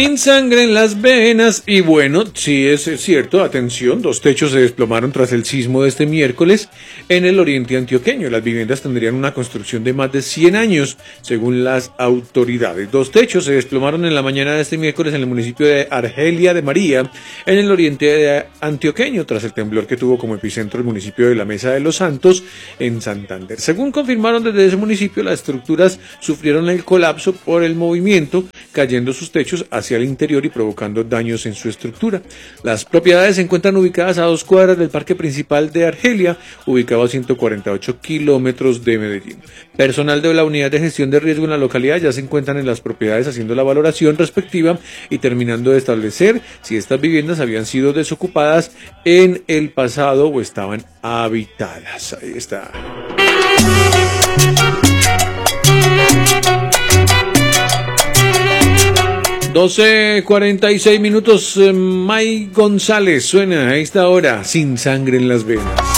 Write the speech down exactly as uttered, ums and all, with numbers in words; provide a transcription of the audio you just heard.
Sin sangre en las venas. Y bueno, sí es, es cierto, atención, dos techos se desplomaron tras el sismo de este miércoles en el oriente antioqueño. Las viviendas tendrían una construcción de más de cien años, según las autoridades. Dos techos se desplomaron en la mañana de este miércoles en el municipio de Argelia de María, en el oriente antioqueño, tras el temblor que tuvo como epicentro el municipio de la Mesa de los Santos, en Santander. Según confirmaron desde ese municipio, las estructuras sufrieron el colapso por el movimiento, cayendo sus techos hacia el interior y provocando daños en su estructura. Las propiedades se encuentran ubicadas a dos cuadras del parque principal de Argelia, ubicado a ciento cuarenta y ocho kilómetros de Medellín. Personal de la unidad de gestión de riesgo en la localidad ya se encuentran en las propiedades haciendo la valoración respectiva y terminando de establecer si estas viviendas habían sido desocupadas en el pasado o estaban habitadas. Ahí está. doce cuarenta y seis minutos, eh, May González suena a esta hora, Sin sangre en las venas.